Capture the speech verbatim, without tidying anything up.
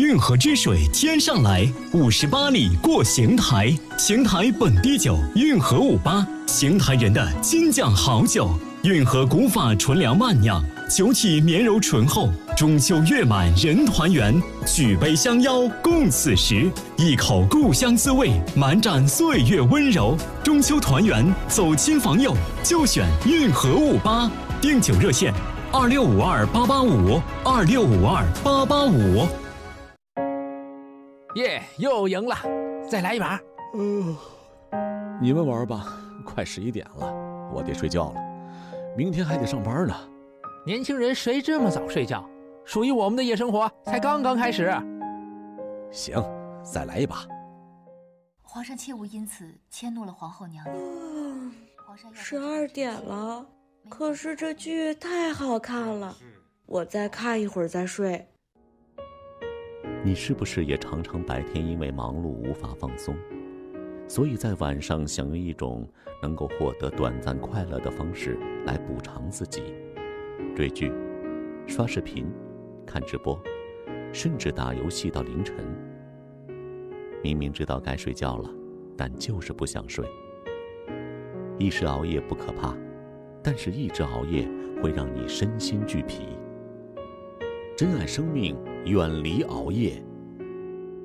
运河之水天上来，五十八里过邢台。邢台本地酒，运河五八，邢台人的金酱好酒。运河古法纯粮慢酿，酒体绵柔醇厚。中秋月满人团圆，举杯相邀共此时。一口故乡滋味，满盏岁月温柔。中秋团圆，走亲访友，就选运河五八。订酒热线：二六五二八八五，二六五二八八五。 耶，又赢了，再来一把。 嗯、呃，你们玩吧，快十一点了，我得睡觉了，明天还得上班呢。 年轻人谁这么早睡觉？属于我们的夜生活才刚刚开始。 行，再来一把。 皇上切勿因此迁怒了皇后娘娘。 嗯，十二点了，可是这剧太好看了，我再看一会儿再睡。 你是不是也常常白天因为忙碌无法放松，所以在晚上想用一种能够获得短暂快乐的方式来补偿自己？追剧、刷视频、看直播，甚至打游戏到凌晨。明明知道该睡觉了，但就是不想睡。一时熬夜不可怕，但是一直熬夜会让你身心俱疲。珍爱生命，远离熬夜，